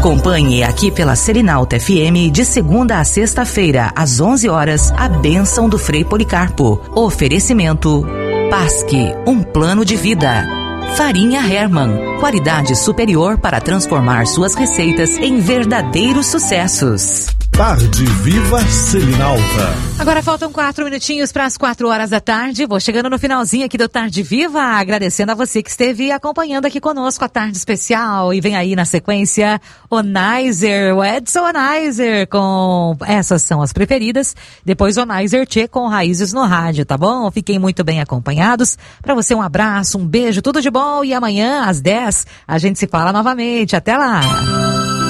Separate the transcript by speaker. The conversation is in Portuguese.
Speaker 1: Acompanhe aqui pela Selinalta FM de segunda a sexta-feira, às 11 horas, a bênção do Frei Policarpo. Oferecimento Pasque, um plano de vida. Farinha Hermann, qualidade superior para transformar suas receitas em verdadeiros sucessos.
Speaker 2: Tarde Viva Selinalta.
Speaker 3: Agora faltam 4 minutinhos para as 4 horas da tarde. Vou chegando no finalzinho aqui do Tarde Viva, agradecendo a você que esteve acompanhando aqui conosco a tarde especial. E vem aí na sequência o Nizer, o Edson Nizer, com essas são as preferidas. Depois o Nizer Tchê com Raízes no Rádio, tá bom? Fiquem muito bem acompanhados. Para você um abraço, um beijo, tudo de bom. E amanhã às 10 a gente se fala novamente. Até lá!